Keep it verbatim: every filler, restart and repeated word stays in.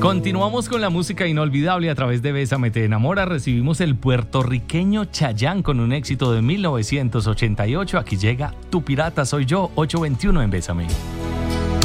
Continuamos con la música inolvidable a través de Bésame Te Enamora. Recibimos el puertorriqueño Chayanne con un éxito de mil novecientos ochenta y ocho. Aquí llega Tu Pirata Soy Yo, ocho veintiuno en Bésame.